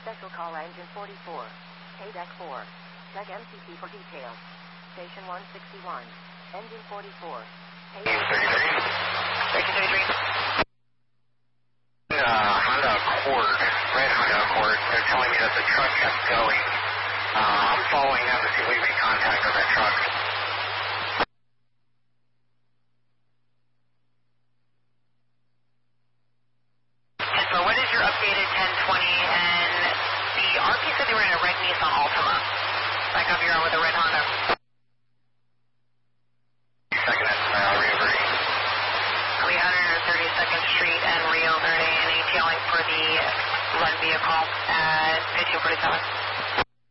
Special call engine 44. Deck 4. Check MCP for details. Station 161. Engine 44. 33. Station 33. Honda Accord. Red Honda Accord. They're telling me that the truck kept going. I'm following them to see if we can make contact with that truck.